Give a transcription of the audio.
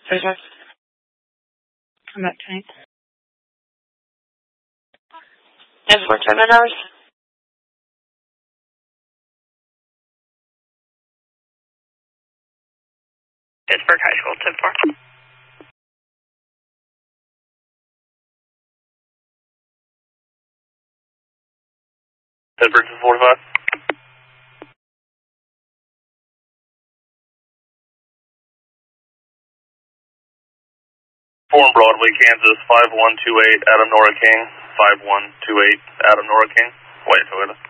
Pleasure. Come back tonight. And what time and hours? Pittsburgh High School, 10-4. Pittsburgh 45. Form Broadway, Kansas, 5128, Adam Nora King, 5128, Adam Nora King, White Toyota.